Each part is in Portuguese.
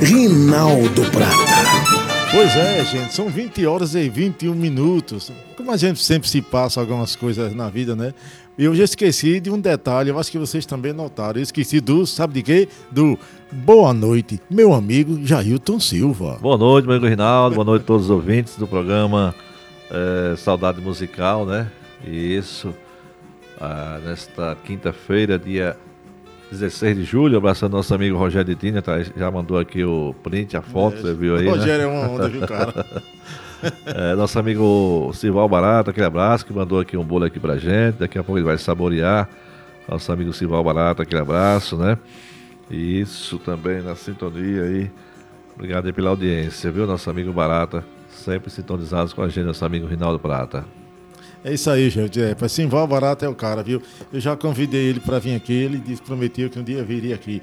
Rinaldo Prata. Pois é, gente, são 20 horas e 21 minutos. Como a gente sempre se passa algumas coisas na vida, né? E eu já esqueci de um detalhe, eu acho que vocês também notaram. Eu esqueci do, sabe de quê? Do boa noite, meu amigo Jailton Silva. Boa noite, meu amigo Rinaldo, boa noite a todos os ouvintes do programa Saudade Musical, né? Isso, nesta quinta-feira, dia 16 de julho, abraçando nosso amigo Rogério de Tina, tá, já mandou aqui o print, a foto, você viu aí, Rogério, né? É uma onda, viu, cara? Nosso amigo Sival Barata, aquele abraço, que mandou aqui um bolo aqui pra gente, daqui a pouco ele vai saborear. Nosso amigo Sival Barata, aquele abraço, né? E isso também na sintonia aí. Obrigado aí pela audiência, viu, nosso amigo Barata, sempre sintonizados com a gente, nosso amigo Rinaldo Prata. É isso aí, gente. Simval Barata é o cara, viu? Eu já convidei ele para vir aqui, ele prometeu que um dia viria aqui.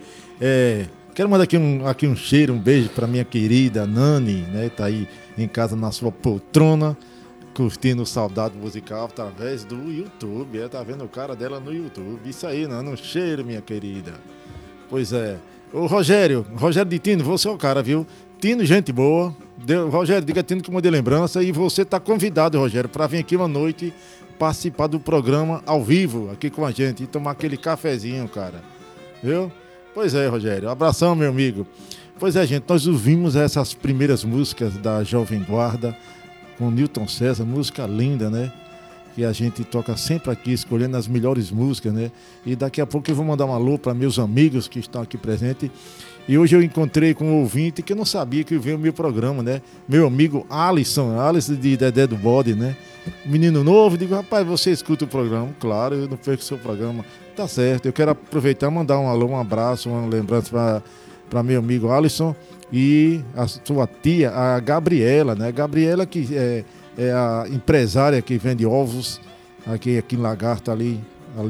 Quero mandar aqui um cheiro, um beijo para minha querida Nani, né? Tá aí em casa na sua poltrona, curtindo Saudade Musical através do YouTube. Tá vendo o cara dela no YouTube. Isso aí, Nani, um cheiro, minha querida. Pois é. Ô Rogério de Tino, você é o cara, viu? Tino, gente boa. Rogério, diga a Tino que eu mandei lembrança. E você tá convidado, Rogério, para vir aqui uma noite participar do programa ao vivo aqui com a gente e tomar aquele cafezinho, cara. Viu? Pois é, Rogério. Abração, meu amigo. Pois é, gente, nós ouvimos essas primeiras músicas da Jovem Guarda com Newton César, música linda, né? Que a gente toca sempre aqui, escolhendo as melhores músicas, né? E daqui a pouco eu vou mandar um alô para meus amigos que estão aqui presentes. E hoje eu encontrei com um ouvinte que eu não sabia que veio o meu programa, né? Meu amigo Alisson de Dedé do Bode, né? Menino novo, digo, rapaz, você escuta o programa? Claro, eu não perco o seu programa. Tá certo, eu quero aproveitar e mandar um alô, um abraço, uma lembrança para meu amigo Alisson e a sua tia, a Gabriela, né? Gabriela que é a empresária que vende ovos aqui em Lagarto, ali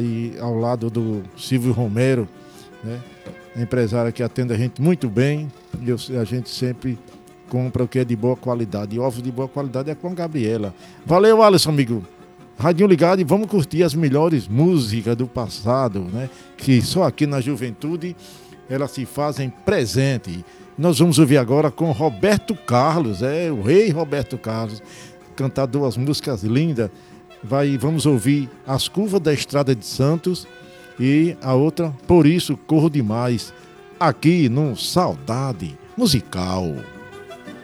ao lado do Silvio Romero, né? A empresária que atende a gente muito bem e a gente sempre compra o que é de boa qualidade. E ovos de boa qualidade é com a Gabriela. Valeu, Alisson, amigo. Radinho ligado e vamos curtir as melhores músicas do passado, né? Que só aqui na juventude elas se fazem presente. Nós vamos ouvir agora com Roberto Carlos, o rei Roberto Carlos, cantar duas músicas lindas. Vamos ouvir As Curvas da Estrada de Santos e a outra, Por Isso Corro Demais, aqui no Saudade Musical.